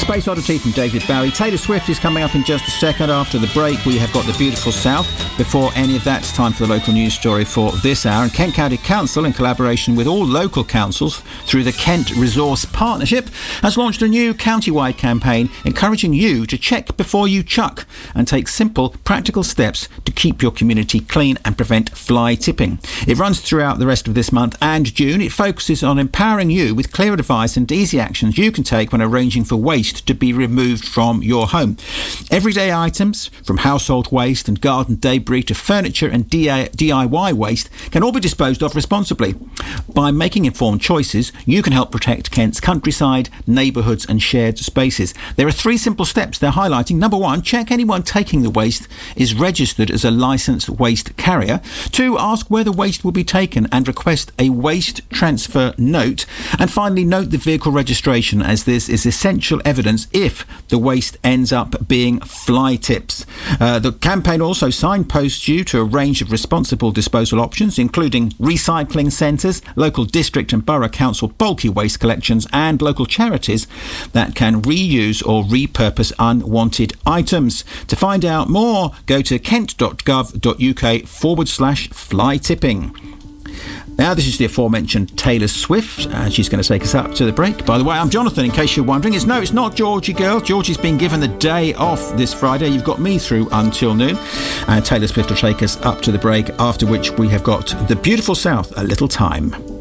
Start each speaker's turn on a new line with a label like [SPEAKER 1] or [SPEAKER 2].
[SPEAKER 1] Space Oddity from David Bowie. Taylor Swift is coming up in just a second. After the break, we have got the beautiful South. Before any of that, it's time for the local news story for this hour. And Kent County Council, in collaboration with all local councils through the Kent Resource Partnership, has launched a new county-wide campaign encouraging you to check before you chuck and take simple, practical steps to keep your community clean and prevent fly tipping. It runs throughout the rest of this month and June. It focuses on empowering you with clear advice and easy actions you can take when arranging for waste to be removed from your home. Everyday items, from household waste and garden debris to furniture and DIY waste, can all be disposed of responsibly. By making informed choices, you can help protect Kent's countryside, neighbourhoods and shared spaces. There are 3 simple steps they're highlighting. Number 1, check anyone taking the waste is registered as a licensed waste carrier. 2, ask where the waste will be taken and request a waste transfer note. And finally, note the vehicle registration, as this is essential evidence if the waste ends up being fly tips. The campaign also signposts you to a range of responsible disposal options, including recycling centres, local district and borough council bulky waste collections and local charities that can reuse or repurpose unwanted items. To find out more, go to kent.gov.uk/fly tipping. Now, this is the aforementioned Taylor Swift, and she's going to take us up to the break. By the way, I'm Jonathan, in case you're wondering. It's not Georgie girl. Georgie's been given the day off this Friday. You've got me through until noon. And Taylor Swift will take us up to the break, after which we have got the beautiful South, A Little Time.